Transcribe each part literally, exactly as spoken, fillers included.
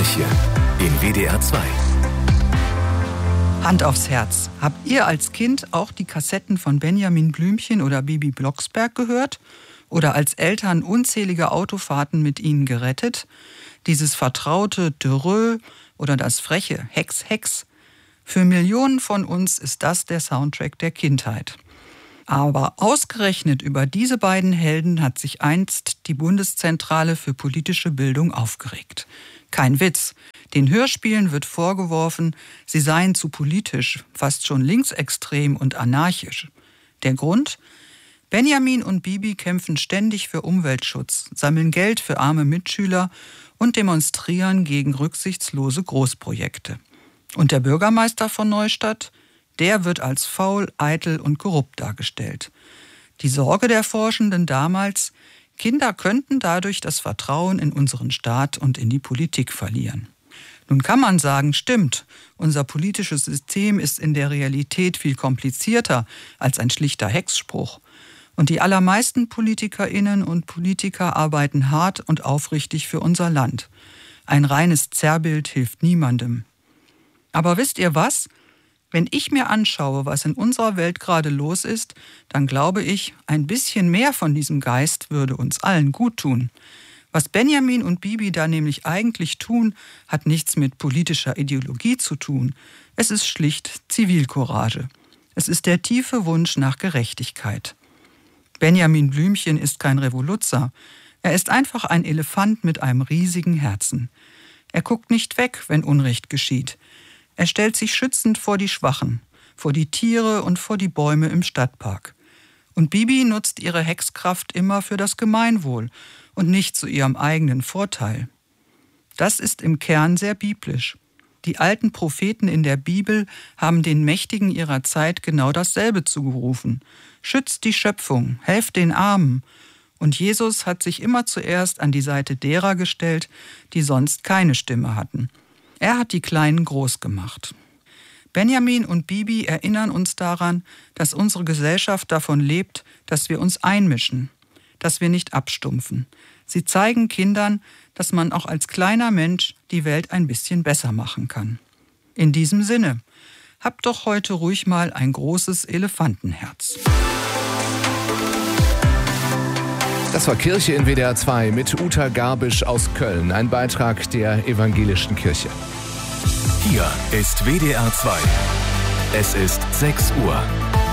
Kirche in W D R zwei. Hand aufs Herz. Habt ihr als Kind auch die Kassetten von Benjamin Blümchen oder Bibi Blocksberg gehört? Oder als Eltern unzählige Autofahrten mit ihnen gerettet? Dieses vertraute Dürrö oder das freche Hex Hex? Für Millionen von uns ist das der Soundtrack der Kindheit. Aber ausgerechnet über diese beiden Helden hat sich einst die Bundeszentrale für politische Bildung aufgeregt. Kein Witz. Den Hörspielen wird vorgeworfen, sie seien zu politisch, fast schon linksextrem und anarchisch. Der Grund? Benjamin und Bibi kämpfen ständig für Umweltschutz, sammeln Geld für arme Mitschüler und demonstrieren gegen rücksichtslose Großprojekte. Und der Bürgermeister von Neustadt? Der wird als faul, eitel und korrupt dargestellt. Die Sorge der Forschenden damals: Kinder könnten dadurch das Vertrauen in unseren Staat und in die Politik verlieren. Nun kann man sagen, stimmt, unser politisches System ist in der Realität viel komplizierter als ein schlichter Hexspruch. Und die allermeisten PolitikerInnen und Politiker arbeiten hart und aufrichtig für unser Land. Ein reines Zerrbild hilft niemandem. Aber wisst ihr was? Wenn ich mir anschaue, was in unserer Welt gerade los ist, dann glaube ich, ein bisschen mehr von diesem Geist würde uns allen gut tun. Was Benjamin und Bibi da nämlich eigentlich tun, hat nichts mit politischer Ideologie zu tun. Es ist schlicht Zivilcourage. Es ist der tiefe Wunsch nach Gerechtigkeit. Benjamin Blümchen ist kein Revoluzer. Er ist einfach ein Elefant mit einem riesigen Herzen. Er guckt nicht weg, wenn Unrecht geschieht. Er stellt sich schützend vor die Schwachen, vor die Tiere und vor die Bäume im Stadtpark. Und Bibi nutzt ihre Hexkraft immer für das Gemeinwohl und nicht zu ihrem eigenen Vorteil. Das ist im Kern sehr biblisch. Die alten Propheten in der Bibel haben den Mächtigen ihrer Zeit genau dasselbe zugerufen. Schützt die Schöpfung, helft den Armen. Und Jesus hat sich immer zuerst an die Seite derer gestellt, die sonst keine Stimme hatten. Er hat die Kleinen groß gemacht. Benjamin und Bibi erinnern uns daran, dass unsere Gesellschaft davon lebt, dass wir uns einmischen, dass wir nicht abstumpfen. Sie zeigen Kindern, dass man auch als kleiner Mensch die Welt ein bisschen besser machen kann. In diesem Sinne, habt doch heute ruhig mal ein großes Elefantenherz. Das war Kirche in W D R zwei mit Uta Garbisch aus Köln, ein Beitrag der Evangelischen Kirche. Hier ist W D R zwei. Es ist sechs Uhr.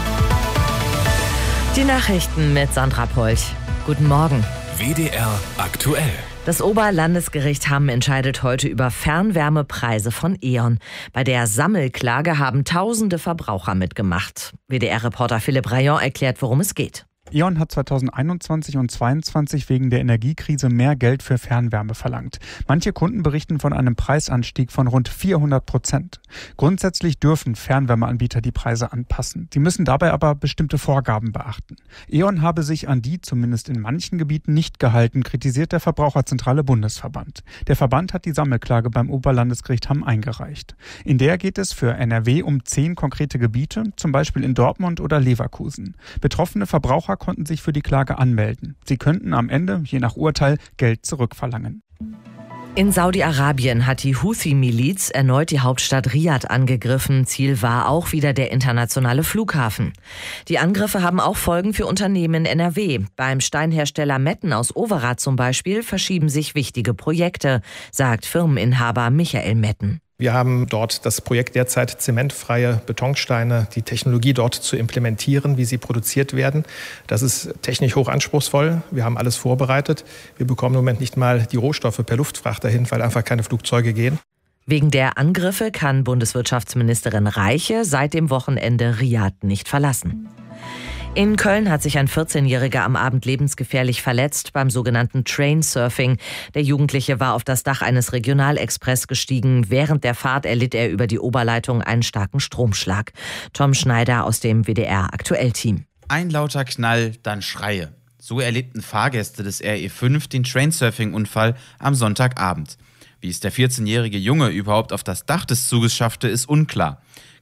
Die Nachrichten mit Sandra Polch. Guten Morgen. W D R aktuell. Das Oberlandesgericht Hamm entscheidet heute über Fernwärmepreise von E.ON. Bei der Sammelklage haben tausende Verbraucher mitgemacht. W D R-Reporter Philipp Rayon erklärt, worum es geht. E.ON hat zweitausendeinundzwanzig und zweitausendzweiundzwanzig wegen der Energiekrise mehr Geld für Fernwärme verlangt. Manche Kunden berichten von einem Preisanstieg von rund vierhundert Prozent. Grundsätzlich dürfen Fernwärmeanbieter die Preise anpassen. Sie müssen dabei aber bestimmte Vorgaben beachten. E.ON habe sich an die zumindest in manchen Gebieten nicht gehalten, kritisiert der Verbraucherzentrale Bundesverband. Der Verband hat die Sammelklage beim Oberlandesgericht Hamm eingereicht. In der geht es für N R W um zehn konkrete Gebiete, zum Beispiel in Dortmund oder Leverkusen. Betroffene Verbraucher konnten sich für die Klage anmelden. Sie könnten am Ende, je nach Urteil, Geld zurückverlangen. In Saudi-Arabien hat die Houthi-Miliz erneut die Hauptstadt Riad angegriffen. Ziel war auch wieder der internationale Flughafen. Die Angriffe haben auch Folgen für Unternehmen in N R W. Beim Steinhersteller Metten aus Overath zum Beispiel verschieben sich wichtige Projekte, sagt Firmeninhaber Michael Metten. Wir haben dort das Projekt derzeit, zementfreie Betonsteine, die Technologie dort zu implementieren, wie sie produziert werden. Das ist technisch hoch anspruchsvoll. Wir haben alles vorbereitet. Wir bekommen im Moment nicht mal die Rohstoffe per Luftfracht dahin, weil einfach keine Flugzeuge gehen. Wegen der Angriffe kann Bundeswirtschaftsministerin Reiche seit dem Wochenende Riad nicht verlassen. In Köln hat sich ein vierzehnjähriger am Abend lebensgefährlich verletzt beim sogenannten Trainsurfing. Der Jugendliche war auf das Dach eines Regionalexpress gestiegen. Während der Fahrt erlitt er über die Oberleitung einen starken Stromschlag. Tom Schneider aus dem W D R-Aktuell-Team. Ein lauter Knall, dann Schreie. So erlebten Fahrgäste des R E fünf den Trainsurfing-Unfall am Sonntagabend. Wie es der vierzehnjährige Junge überhaupt auf das Dach des Zuges schaffte, ist unklar.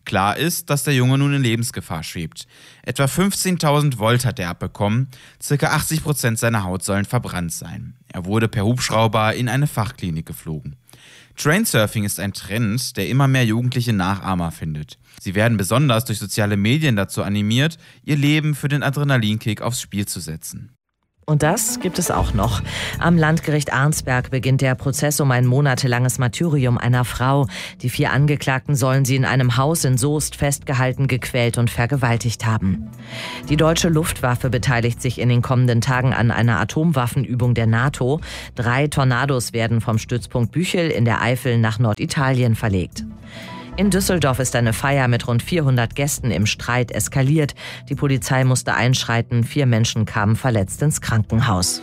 Klar ist, dass der Junge nun in Lebensgefahr schwebt. Etwa fünfzehntausend Volt hat er abbekommen, circa achtzig Prozent seiner Haut sollen verbrannt sein. Er wurde per Hubschrauber in eine Fachklinik geflogen. Trainsurfing ist ein Trend, der immer mehr jugendliche Nachahmer findet. Sie werden besonders durch soziale Medien dazu animiert, ihr Leben für den Adrenalinkick aufs Spiel zu setzen. Und das gibt es auch noch. Am Landgericht Arnsberg beginnt der Prozess um ein monatelanges Martyrium einer Frau. Die vier Angeklagten sollen sie in einem Haus in Soest festgehalten, gequält und vergewaltigt haben. Die deutsche Luftwaffe beteiligt sich in den kommenden Tagen an einer Atomwaffenübung der NATO. Drei Tornados werden vom Stützpunkt Büchel in der Eifel nach Norditalien verlegt. In Düsseldorf ist eine Feier mit rund vierhundert Gästen im Streit eskaliert. Die Polizei musste einschreiten, vier Menschen kamen verletzt ins Krankenhaus.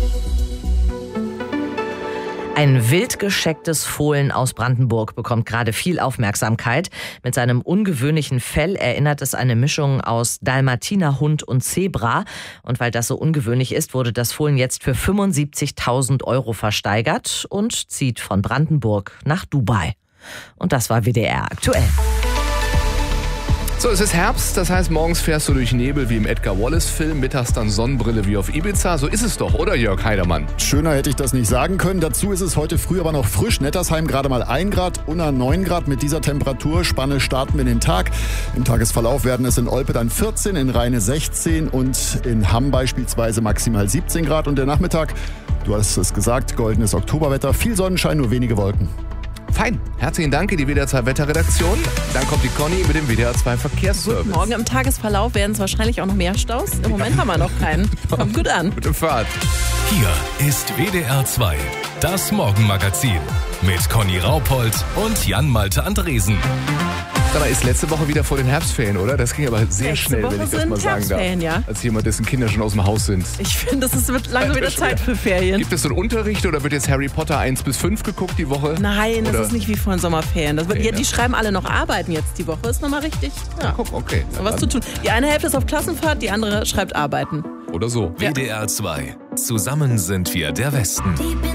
Ein wild geschecktes Fohlen aus Brandenburg bekommt gerade viel Aufmerksamkeit. Mit seinem ungewöhnlichen Fell erinnert es eine Mischung aus Dalmatinerhund und Zebra. Und weil das so ungewöhnlich ist, wurde das Fohlen jetzt für fünfundsiebzigtausend Euro versteigert und zieht von Brandenburg nach Dubai. Und das war W D R aktuell. So, es ist Herbst, das heißt, morgens fährst du durch Nebel wie im Edgar Wallace-Film, mittags dann Sonnenbrille wie auf Ibiza. So ist es doch, oder Jörg Heidermann? Schöner hätte ich das nicht sagen können. Dazu ist es heute früh aber noch frisch. Nettersheim gerade mal ein Grad, Unna neun Grad. Mit dieser Temperaturspanne starten wir in den Tag. Im Tagesverlauf werden es in Olpe dann vierzehn, in Rheine sechzehn und in Hamm beispielsweise maximal siebzehn Grad. Und der Nachmittag, du hast es gesagt, goldenes Oktoberwetter, viel Sonnenschein, nur wenige Wolken. Fein. Herzlichen Dank in die W D R zwei Wetterredaktion. Dann kommt die Conny mit dem W D R zwei Verkehrsservice. Guten Morgen. Im Tagesverlauf werden es wahrscheinlich auch noch mehr Staus. Im Moment haben wir noch keinen. Kommt gut an. Gute Fahrt. Hier ist W D R zwei, das Morgenmagazin mit Conny Raupold und Jan-Malte Andresen. Da ist letzte Woche wieder vor den Herbstferien, oder? Das ging aber sehr Letzte schnell, Woche wenn ich das mal sagen darf. Ja. Als jemand, dessen Kinder schon aus dem Haus sind. Ich finde, es wird lange wieder Zeit für Ferien. Gibt es so einen Unterricht oder wird jetzt Harry Potter eins bis fünf geguckt die Woche? Nein, oder? Das ist nicht wie vor den Sommerferien. Das wird, Okay, ja, die ja. schreiben alle noch Arbeiten jetzt die Woche. Ist nochmal richtig. Ja. Guck, okay. So was zu tun. Die eine Hälfte ist auf Klassenfahrt, die andere schreibt Arbeiten. Oder so. W D R zwei. Zusammen sind wir der Westen.